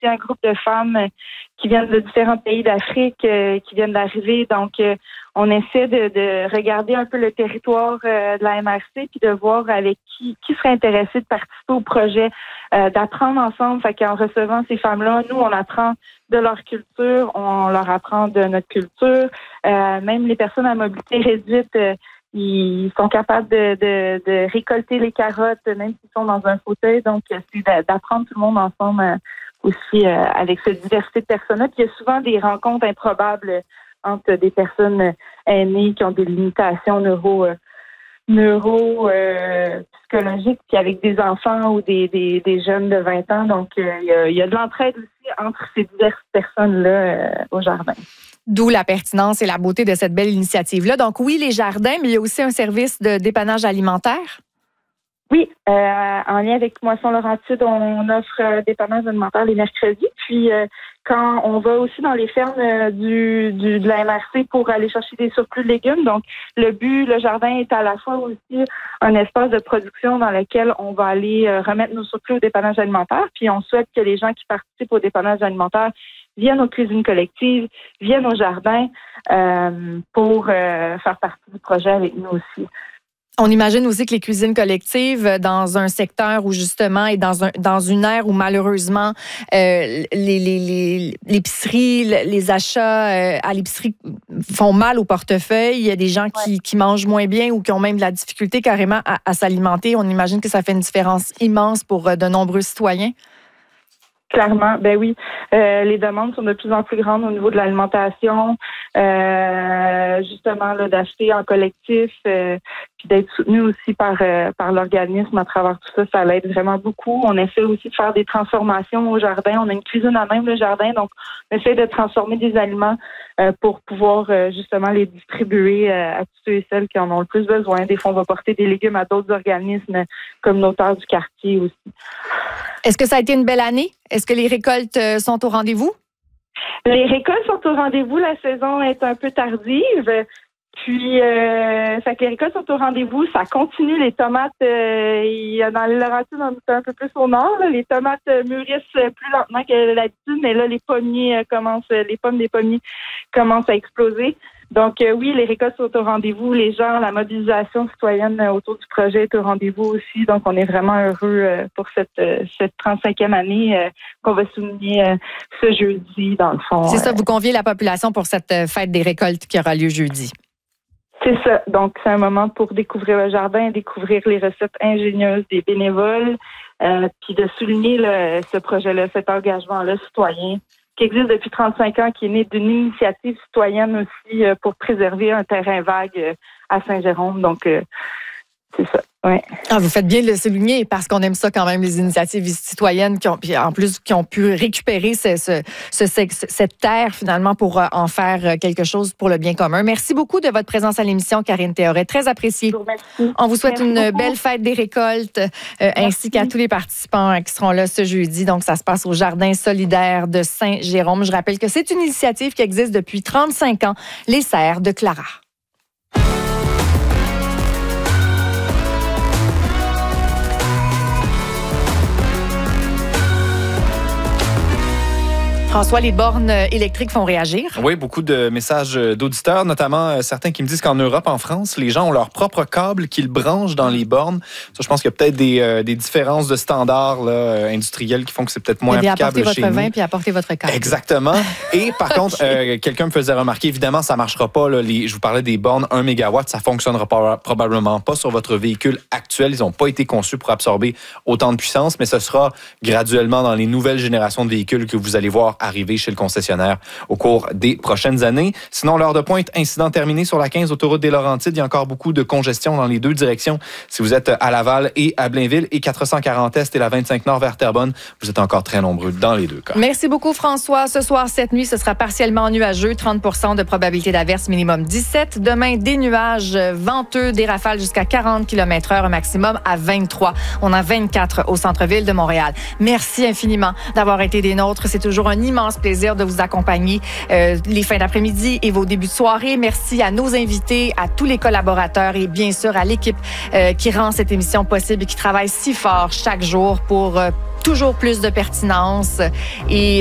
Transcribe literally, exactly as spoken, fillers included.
aussi un groupe de femmes qui viennent de différents pays d'Afrique, euh, qui viennent d'arriver. Donc, euh, on essaie de, de regarder un peu le territoire euh, de la M R C puis de voir avec qui, qui serait intéressé de participer au projet, euh, d'apprendre ensemble. Fait qu'en recevant ces femmes-là, nous, on apprend de leur culture, on leur apprend de notre culture. Euh, même les personnes à mobilité réduite, euh, ils sont capables de, de, de récolter les carottes, même s'ils sont dans un fauteuil. Donc, c'est d'apprendre tout le monde ensemble euh, aussi euh, avec cette diversité de personnes-là. Puis il y a souvent des rencontres improbables entre des personnes aînées qui ont des limitations neuro, euh, neuro euh, psychologiques, puis avec des enfants ou des, des, des jeunes de vingt ans. Donc, euh, il y a, il y a de l'entraide aussi entre ces diverses personnes-là euh, au jardin. D'où la pertinence et la beauté de cette belle initiative-là. Donc oui, les jardins, mais il y a aussi un service de dépannage alimentaire. Oui, euh, en lien avec Moisson Laurentide, on offre euh, dépannage alimentaire les mercredis. Puis euh, quand on va aussi dans les fermes euh, du, du de la M R C pour aller chercher des surplus de légumes. Donc le but, le jardin est à la fois aussi un espace de production dans lequel on va aller euh, remettre nos surplus au dépannage alimentaire. Puis on souhaite que les gens qui participent au dépannage alimentaire viennent aux cuisines collectives, viennent au jardin euh, pour euh, faire partie du projet avec nous aussi. On imagine aussi que les cuisines collectives, dans un secteur où justement, et dans, un, dans une ère où malheureusement, euh, les, les, les, l'épicerie, les achats euh, à l'épicerie font mal au portefeuille. Il y a des gens qui, ouais. qui mangent moins bien ou qui ont même de la difficulté carrément à, à s'alimenter. On imagine que ça fait une différence immense pour de nombreux citoyens. Clairement, ben oui. Euh, les demandes sont de plus en plus grandes au niveau de l'alimentation, euh, justement là d'acheter en collectif, euh, puis d'être soutenu aussi par euh, par l'organisme à travers tout ça, ça l'aide vraiment beaucoup. On essaie aussi de faire des transformations au jardin. On a une cuisine à même le jardin, donc on essaie de transformer des aliments euh, pour pouvoir euh, justement les distribuer euh, à tous ceux et celles qui en ont le plus besoin. Des fois, on va porter des légumes à d'autres organismes communautaires du quartier aussi. Est-ce que ça a été une belle année? Est-ce que les récoltes sont au rendez-vous? Les récoltes sont au rendez-vous. La saison est un peu tardive. Puis, euh, fait que les récoltes sont au rendez-vous. Ça continue. Les tomates, euh, il y a dans les Laurentides, on est un peu plus au nord. Là. Les tomates mûrissent plus lentement que d'habitude, mais là, les pommiers euh, commencent, les pommes des pommiers commencent à exploser. Donc, euh, oui, les récoltes sont au rendez-vous. Les gens, la mobilisation citoyenne autour du projet est au rendez-vous aussi. Donc, on est vraiment heureux euh, pour cette, euh, cette trente-cinquième année euh, qu'on va souligner euh, ce jeudi, dans le fond. C'est ça, vous conviez la population pour cette fête des récoltes qui aura lieu jeudi. C'est ça. Donc, c'est un moment pour découvrir le jardin, découvrir les recettes ingénieuses des bénévoles, euh, puis de souligner là, ce projet-là, cet engagement-là citoyen qui existe depuis trente-cinq ans, qui est né d'une initiative citoyenne aussi euh, pour préserver un terrain vague euh, à Saint-Jérôme. Donc, euh, c'est ça. Ouais. Ah, vous faites bien de le souligner parce qu'on aime ça quand même, les initiatives citoyennes qui ont, puis en plus, qui ont pu récupérer ce, ce, ce, cette terre finalement pour en faire quelque chose pour le bien commun. Merci beaucoup de votre présence à l'émission, Karine Théoret. Très apprécié. On vous souhaite Merci une beaucoup. Belle fête des récoltes euh, ainsi qu'à tous les participants qui seront là ce jeudi. Donc, ça se passe au Jardin solidaire de Saint-Jérôme. Je rappelle que c'est une initiative qui existe depuis trente-cinq ans, les Serres de Clara. François, les bornes électriques font réagir. Oui, beaucoup de messages d'auditeurs, notamment certains qui me disent qu'en Europe, en France, les gens ont leur propre câble qu'ils branchent dans les bornes. Ça, je pense qu'il y a peut-être des, euh, des différences de standards là, industriels qui font que c'est peut-être moins applicable chez nous. Apportez votre vin puis apportez votre câble. Exactement. Et par contre, euh, quelqu'un me faisait remarquer, évidemment, ça ne marchera pas. Là, les, je vous parlais des bornes un mégawatt, ça ne fonctionnera pas, probablement pas sur votre véhicule actuel. Ils n'ont pas été conçus pour absorber autant de puissance, mais ce sera graduellement dans les nouvelles générations de véhicules que vous allez voir arriver chez le concessionnaire au cours des prochaines années. Sinon, l'heure de pointe, incident terminé sur la quinze, autoroute des Laurentides. Il y a encore beaucoup de congestion dans les deux directions. Si vous êtes à Laval et à Blainville, et quatre cent quarante Est et la vingt-cinq Nord vers Terrebonne, vous êtes encore très nombreux dans les deux cas. Merci beaucoup, François. Ce soir, cette nuit, ce sera partiellement nuageux. trente pour cent de probabilité d'averse, minimum dix-sept. Demain, des nuages venteux, des rafales jusqu'à quarante kilomètres heure, un maximum à vingt-trois. On a vingt-quatre au centre-ville de Montréal. Merci infiniment d'avoir été des nôtres. C'est toujours un immense plaisir de vous accompagner euh, les fins d'après-midi et vos débuts de soirée. Merci à nos invités, à tous les collaborateurs et bien sûr à l'équipe euh, qui rend cette émission possible et qui travaille si fort chaque jour pour euh, toujours plus de pertinence et